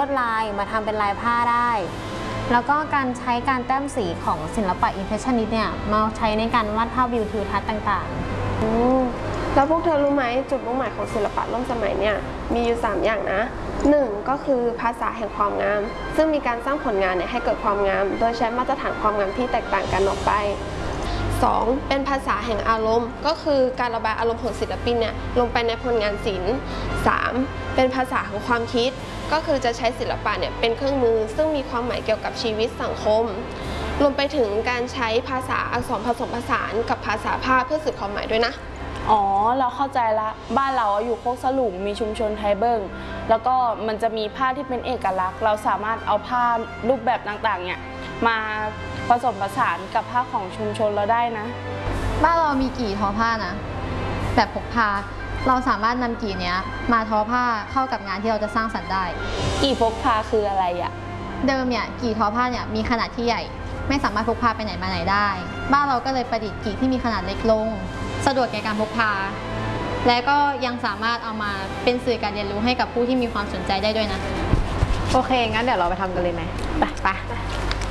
วดลายมาทำเป็นลายผ้าได้แล้วก็การใช้การแต้มสีของศิลปะ Impressionist เนี่ยมาใช้ในการวาดภาพวิวทิวทัศน์ต่างๆแล้วพวกเธอรู้ไหมจุดมุ่งหมายของศิลปะร่วมสมัยเนี่ยมีอยู่3อย่างนะ1ก็คือภาษาแห่งความงามซึ่งมีการสร้างผลงานเนี่ยให้เกิดความงามโดยใช้มาตรฐานความงามที่แตกต่างกันออกไป2เป็นภาษาแห่งอารมณ์ก็คือการระบายอารมณ์ของศิลปินเนี่ยลงไปในผลงานศิลป์3เป็นภาษาของความคิดก็คือจะใช้ศิลปะเนี่ยเป็นเครื่องมือซึ่งมีความหมายเกี่ยวกับชีวิตสังคมรวมไปถึงการใช้ภาษาอักษรผสมผสานกับภาษาภาพเพื่อสื่อความหมายด้วยนะอ๋อเราเข้าใจละบ้านเราอยู่โคกสลุงมีชุมชนไทยเบิ้งแล้วก็มันจะมีผ้าที่เป็นเอกลักษณ์เราสามารถเอาผ้ารูปแบบต่างๆเนี่ยมาผสมผสานกับผ้าของชุมชนเราได้นะบ้านเรามีกี่ทอผ้านะแบบพกพาเราสามารถนำกี่เนี้ยมาทอผ้าเข้ากับงานที่เราจะสร้างสรรค์ได้กี่พกพาคืออะไรอะเดิมเนี่ยกี่ทอผ้าเนี่ยมีขนาดที่ใหญ่ไม่สามารถพกพาไปไหนมาไหนได้บ้านเราก็เลยประดิษฐ์กี่ที่มีขนาดเล็กลงสะดวกในการพกพาและก็ยังสามารถเอามาเป็นสื่อการเรียนรู้ให้กับผู้ที่มีความสนใจได้ด้วยนะโอเคงั้นเดี๋ยวเราไปทำกันเลยไหมไป